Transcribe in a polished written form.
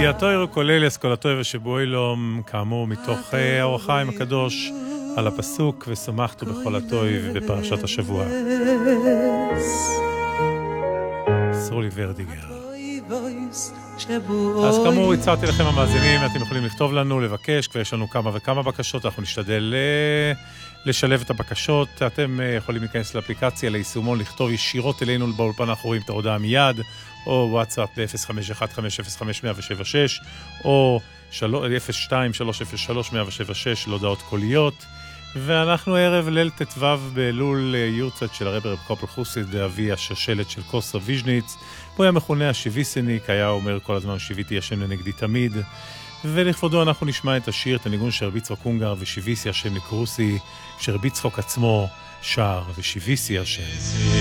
התוירו כולל אסכולתוי ושבועילום, כאמור מתוך אור החיים הקדוש, על הפסוק ושמחתו בכל התויב בפרשת השבוע. סרולי ורדיגר. אז כאמור הצעתי לכם המאזינים, אתם יכולים לכתוב לנו, לבקש, כבר יש לנו כמה וכמה בקשות, אנחנו נשתדל לשלב את הבקשות. אתם יכולים להיכנס לאפליקציה, ליישומון, לכתוב ישירות אלינו באולפן, אנחנו רואים את ההודעה מיד, או וואטסאפ ב-051-503-176, או 02-303-176 להודעות קוליות. ואנחנו ערב ליל תתוו בלול יורצת של הרב קופל חוסיד, אבי השושלת של קוסר ויז'ניץ. הוא היה מכונה השיביסניק, היה אומר כל הזמן שיביתי השם לנגדי תמיד. ולכבודו אנחנו נשמע את השיר, את הניגון של רבי יצחק אונגר ושיביסי השם לקרוסי, שרבי יצחק עצמו שר ושיביסי השם.